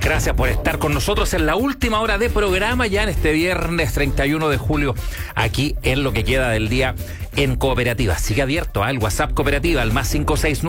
Gracias por estar con nosotros en la última hora de programa, ya en este viernes 31 de julio, aquí en lo que queda del día en Cooperativa. Sigue abierto el WhatsApp Cooperativa, al más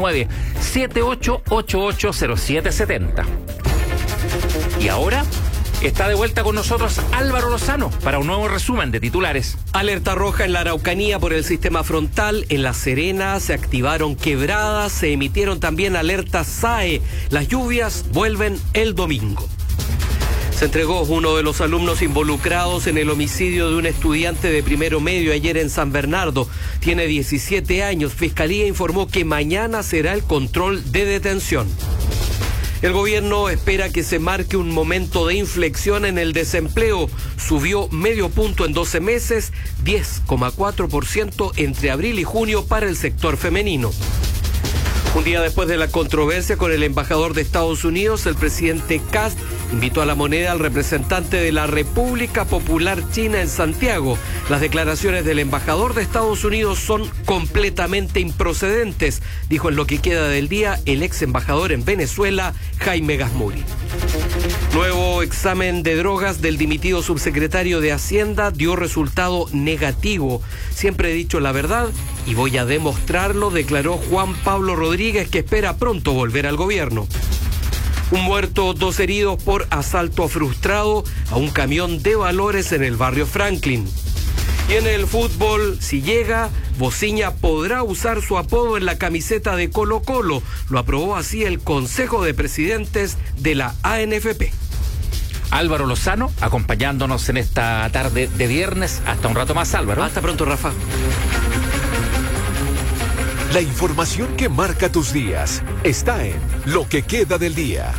569-78880770. Y ahora está de vuelta con nosotros Álvaro Lozano para un nuevo resumen de titulares. Alerta roja en la Araucanía por el sistema frontal. En La Serena se activaron quebradas, se emitieron también alertas SAE. Las lluvias vuelven el domingo. Se entregó uno de los alumnos involucrados en el homicidio de un estudiante de primero medio ayer en San Bernardo. Tiene 17 años. Fiscalía informó que mañana será el control de detención. El gobierno espera que se marque un momento de inflexión en el desempleo. Subió medio punto en 12 meses, 10,4% entre abril y junio para el sector femenino. Un día después de la controversia con el embajador de Estados Unidos, el presidente Kast invitó a La Moneda al representante de la República Popular China en Santiago. Las declaraciones del embajador de Estados Unidos son completamente improcedentes, dijo en lo que queda del día el ex embajador en Venezuela, Jaime Gazmuri. Nuevo examen de drogas del dimitido subsecretario de Hacienda dio resultado negativo. Siempre he dicho la verdad y voy a demostrarlo, declaró Juan Pablo Rodríguez, que espera pronto volver al gobierno. Un muerto, 2 heridos por asalto frustrado a un camión de valores en el barrio Franklin. Y en el fútbol, si llega, Bociña podrá usar su apodo en la camiseta de Colo-Colo. Lo aprobó así el Consejo de Presidentes de la ANFP. Álvaro Lozano, acompañándonos en esta tarde de viernes. Hasta un rato más, Álvaro. Hasta pronto, Rafa. La información que marca tus días está en Lo que queda del día.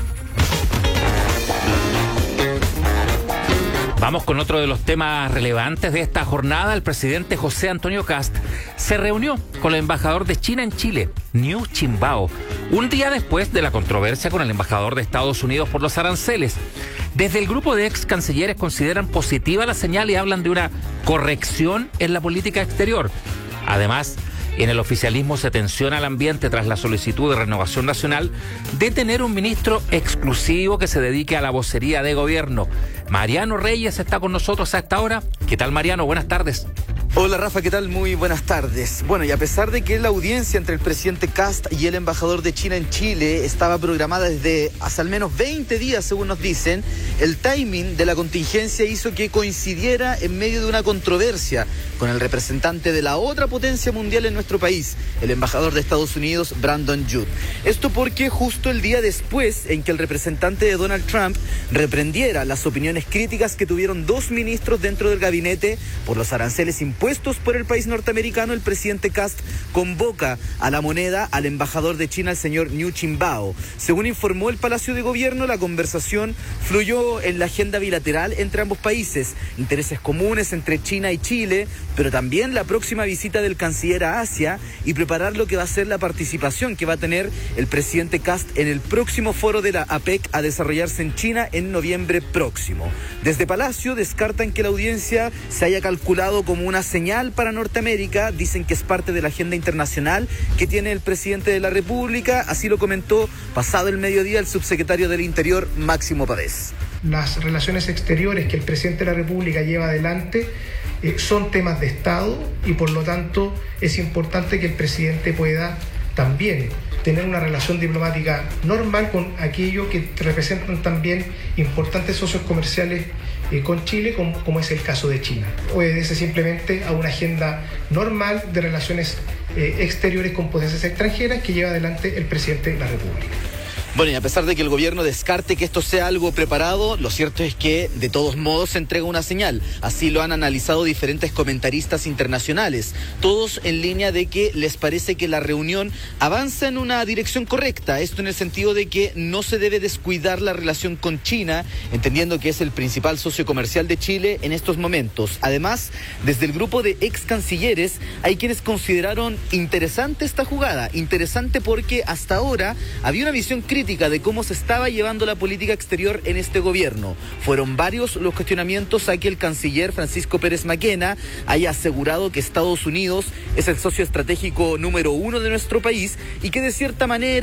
Vamos con otro de los temas relevantes de esta jornada. El presidente José Antonio Kast se reunió con el embajador de China en Chile, Niu Qianbao, un día después de la controversia con el embajador de Estados Unidos por los aranceles. Desde el grupo de ex cancilleres consideran positiva la señal y hablan de una corrección en la política exterior. Además, en el oficialismo se tensiona el ambiente tras la solicitud de Renovación Nacional de tener un ministro exclusivo que se dedique a la vocería de gobierno. Mariano Reyes está con nosotros a esta hora. ¿Qué tal, Mariano? Buenas tardes. Hola Rafa, ¿qué tal? Muy buenas tardes. Bueno, y a pesar de que la audiencia entre el presidente Kast y el embajador de China en Chile estaba programada desde hace al menos 20 días, según nos dicen, el timing de la contingencia hizo que coincidiera en medio de una controversia con el representante de la otra potencia mundial en nuestro país, el embajador de Estados Unidos, Brandon Judd. Esto porque justo el día después en que el representante de Donald Trump reprendiera las opiniones críticas que tuvieron 2 ministros dentro del gabinete por los aranceles impuestos por el país norteamericano, el presidente Kast convoca a La Moneda al embajador de China, el señor Niu Qianbao. Según informó el Palacio de Gobierno, la conversación fluyó en la agenda bilateral entre ambos países, intereses comunes entre China y Chile, pero también la próxima visita del canciller a Asia y preparar lo que va a ser la participación que va a tener el presidente Kast en el próximo foro de la APEC a desarrollarse en China en noviembre próximo. Desde Palacio descartan que la audiencia se haya calculado como una señal para Norteamérica, dicen que es parte de la agenda internacional que tiene el presidente de la República, así lo comentó pasado el mediodía el subsecretario del Interior, Máximo Pavés. Las relaciones exteriores que el presidente de la República lleva adelante son temas de Estado y por lo tanto es importante que el presidente pueda también tener una relación diplomática normal con aquellos que representan también importantes socios comerciales con Chile, como es el caso de China. Obedece simplemente a una agenda normal de relaciones exteriores con potencias extranjeras que lleva adelante el presidente de la República. Bueno, y a pesar de que el gobierno descarte que esto sea algo preparado, lo cierto es que de todos modos se entrega una señal. Así lo han analizado diferentes comentaristas internacionales, todos en línea de que les parece que la reunión avanza en una dirección correcta. Esto en el sentido de que no se debe descuidar la relación con China, entendiendo que es el principal socio comercial de Chile en estos momentos. Además, desde el grupo de ex cancilleres hay quienes consideraron interesante esta jugada. Interesante porque hasta ahora había una visión crítica de cómo se estaba llevando la política exterior en este gobierno. Fueron varios los cuestionamientos a que el canciller Francisco Pérez Maquena haya asegurado que Estados Unidos es el socio estratégico número 1 de nuestro país y que de cierta manera